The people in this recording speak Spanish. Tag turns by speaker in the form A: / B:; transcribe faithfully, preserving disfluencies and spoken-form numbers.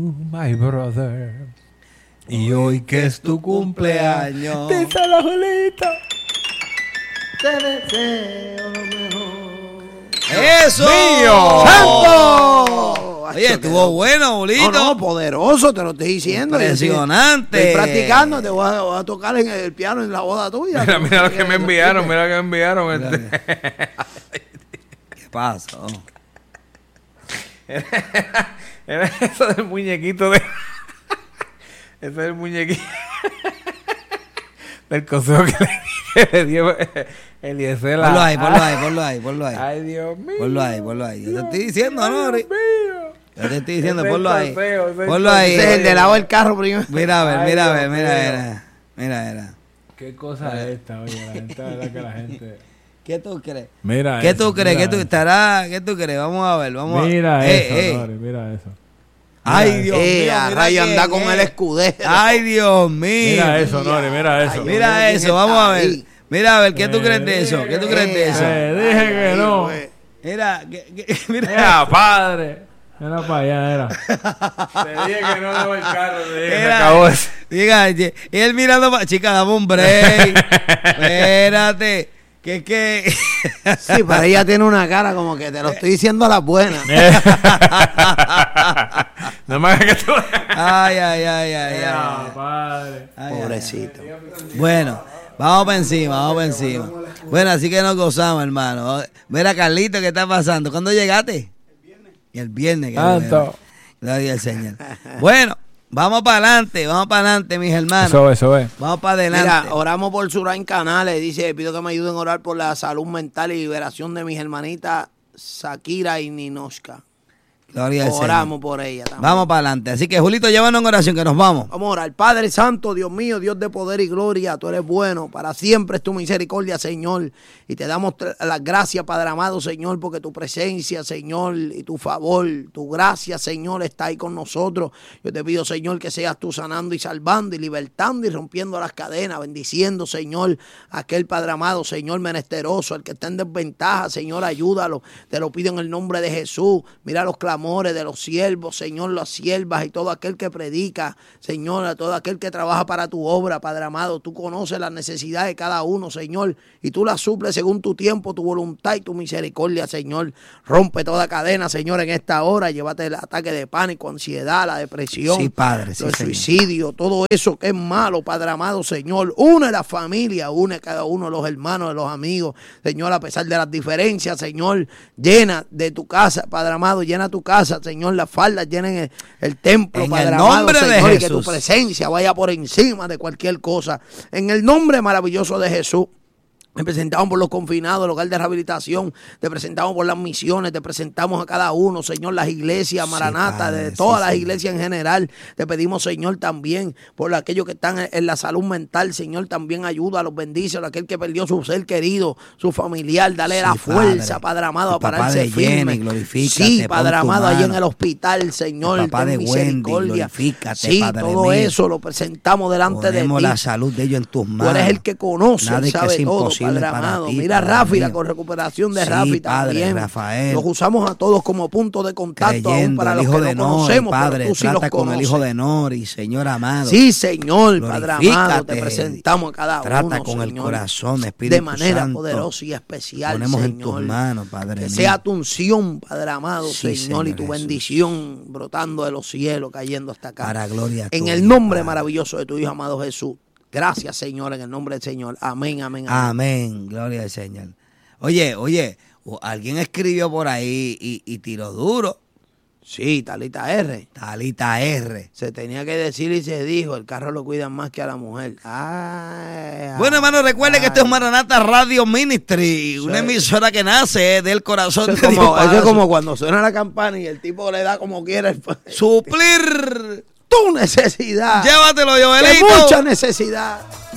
A: you, my brother.
B: Y hoy que es tu cumpleaños,
A: díselo, Julito.
C: Te deseo lo mejor.
B: ¡Eso!
A: ¡Mío!
C: ¡Santo!
B: Oye, estuvo bueno, Julito.
C: No, no, poderoso, te lo estoy diciendo.
B: Impresionante.
C: Estoy practicando, te voy a, voy a tocar en el piano en la boda tuya.
A: Mira, mira lo que me enviaron, mira lo que me enviaron.
B: Mira,
A: Este.
B: ¿Qué pasó?
A: Era, era eso del muñequito de... Ese es el muñequito del consejo que le, que le dio Eliezer.
B: Ponlo ahí, ponlo ahí, ponlo ahí, ponlo ahí.
A: Ay, Dios mío.
B: Ponlo ahí, ponlo ahí. Yo te estoy diciendo,
A: Dios
B: ¿no?
A: mío.
B: Yo te estoy diciendo,
A: Ese es
B: ponlo
A: el
B: ahí.
A: consejo, ese es el
B: Ponlo ahí.
C: Ese es el de lado del carro primero.
B: Mira a ver,
A: Ay,
B: mira a ver,
A: Dios
B: mira,
A: mío.
B: era. Mira, era.
A: Qué cosa es esta, oye, la gente, la verdad que la gente...
B: ¿Qué tú crees?
A: Mira
B: ¿Qué
A: eso,
B: tú crees?
A: mira
B: ¿Qué tú
A: eso.
B: estará? ¿Qué tú crees? Vamos a ver, vamos
A: Mira
B: a
A: eso,
B: Eh, eh.
A: Nori, mira eso.
B: Ay,
A: Mira
B: Dios
A: eso.
C: Eh,
B: mío.
C: a
B: mira
C: rayo
B: quién
C: anda con
B: es.
C: el escudero.
B: Ay, Dios mío.
A: Mira eso, Nori, mira eso.
C: Ay,
B: Mira
C: ¿quién
B: eso,
C: está
B: vamos a ver.
C: ahí?
B: Mira a ver, ¿qué tú
A: Eh,
B: crees de eso? ¿Qué tú crees de eso?
A: Eh, dije que
C: Ay,
A: no.
C: güey.
B: Mira, que, que- mira.
A: Mira, padre. Era para allá, era. Te dije que no debo el carro, te dije que se
B: Mira,
A: acabó eso.
B: diga, y él mirando para... Chica, dame un break. Espérate. Que es que...
C: Sí, pero ella tiene una cara como que te lo estoy diciendo a las buenas.
A: No me hagas que tú...
B: Ay, ay, ay, ay,
A: Mira,
B: ay.
A: padre.
B: Ay, ay,
C: Pobrecito.
B: ay. Bueno, vamos para encima, vamos para encima. Bueno, así que nos gozamos, hermano. Mira, Carlito, ¿qué está pasando? ¿Cuándo llegaste? El viernes. El viernes. que
A: Santo.
B: bueno. Gloria al Señor. Bueno, vamos para adelante, vamos para adelante, mis hermanos.
A: Eso es, eso es.
B: Vamos para adelante.
C: Mira, oramos por Surain Canales. Dice, pido que me ayuden a orar por la salud mental y liberación de mis hermanitas Shakira y Ninoshka.
B: Gloria al Señor.
C: Oramos por ella también.
B: Vamos para adelante. Así que, Julito, llévanos en oración, que nos vamos.
C: Vamos a orar. Padre Santo, Dios mío, Dios de poder y gloria, tú eres bueno. Para siempre es tu misericordia, Señor. Y te damos las gracias, Padre amado, Señor, porque tu presencia, Señor, y tu favor, tu gracia, Señor, está ahí con nosotros. Yo te pido, Señor, que seas tú sanando y salvando y libertando y rompiendo las cadenas, bendiciendo, Señor, a aquel Padre amado, Señor, menesteroso, el que está en desventaja, Señor, ayúdalo. Te lo pido en el nombre de Jesús. Mira los clamores de los siervos, Señor, las siervas y todo aquel que predica, Señor, a todo aquel que trabaja para tu obra, Padre amado. Tú conoces las necesidades de cada uno, Señor, y tú las suples según tu tiempo, tu voluntad y tu misericordia, Señor. Rompe toda cadena, Señor, en esta hora. Llévate el ataque de pánico, ansiedad, la depresión,
B: Sí, Padre, sí,
C: el
B: Señor.
C: suicidio, todo eso que es malo, Padre amado, Señor. Une la familia, une cada uno de los hermanos, de los amigos, Señor, a pesar de las diferencias, Señor. Llena de tu casa, Padre amado, llena tu casa, Señor. Las faldas llenen el, el templo,
B: En
C: Padre
B: el
C: amado,
B: nombre de
C: Señor, y que tu
B: Jesús.
C: presencia vaya por encima de cualquier cosa. En el nombre maravilloso de Jesús. Te presentamos por los confinados, el hogar de rehabilitación. Te presentamos por las misiones. Te presentamos a cada uno, Señor, las iglesias,
B: Sí,
C: Maranata,
B: Padre,
C: de todas
B: sí,
C: las
B: Señor.
C: iglesias en general. Te pedimos, Señor, también por aquellos que están en la salud mental. Señor, también ayuda a los bendícelos, aquel que perdió su ser querido, su familiar. Dale
B: Sí,
C: la fuerza,
B: Padre.
C: Padre amado,
B: Tu
C: a
B: papá
C: pararse
B: de Jenny,
C: firme.
B: glorifícate,
C: Sí,
B: pon
C: Padre
B: tu
C: amado, allí en
B: mano.
C: el hospital, Señor.
B: Tu papá
C: ten
B: de Wendy,
C: misericordia.
B: glorifícate,
C: Sí,
B: Padre
C: todo
B: mío.
C: eso lo presentamos delante de
B: Ponemos
C: ti.
B: la salud de ellos en tus
C: Tú
B: manos.
C: eres el que conoce,
B: Nada
C: él
B: es que
C: sabe
B: es
C: todo,
B: imposible
C: Padre
B: para
C: amado.
B: ti,
C: Mira a
B: Padre
C: Rafi, la
B: mío.
C: con recuperación de
B: Sí,
C: Rafi
B: Padre,
C: también.
B: Rafael.
C: Los usamos a todos como punto de contacto, aún
B: Creyendo,
C: para
B: el
C: los
B: hijo
C: que
B: de
C: no
B: Nori,
C: conocemos,
B: Padre,
C: pero tú sí
B: trata
C: los
B: con el
C: conoces.
B: hijo de Nori, Señor amado.
C: Sí, Señor, Padre amado, te
B: Glorifícate.
C: presentamos a cada
B: Trata
C: uno,
B: con el
C: Señor,
B: corazón, Espíritu
C: de manera
B: Santo.
C: poderosa y especial,
B: Ponemos
C: Señor.
B: en tus manos, Padre
C: Que
B: mío.
C: sea tu unción, Padre amado,
B: Sí,
C: Señor, y
B: Señor
C: tu
B: Jesús.
C: bendición brotando de los cielos, cayendo hasta acá.
B: Para gloria
C: En
B: tuya,
C: el nombre
B: Padre.
C: maravilloso de tu Hijo amado Jesús. Gracias, Señor, en el nombre del Señor. Amén, amén, amén.
B: Amén, gloria al Señor. Oye, oye, alguien escribió por ahí y, y tiró duro.
C: Sí, Talita R.
B: Talita R.
C: Se tenía que decir y se dijo, el carro lo cuidan más que a la mujer. Ay,
B: Bueno, hermano, recuerde
C: ay.
B: que esto es Maranata Radio Ministry, una
C: Sí.
B: emisora que nace del corazón
C: Eso es
B: de
C: como,
B: Dios.
C: eso
B: para
C: es como cuando suena la campana y el tipo le da como quiera el-
B: suplir.
C: tu necesidad.
B: Llévatelo,
C: De
B: Joelito.
C: mucha necesidad.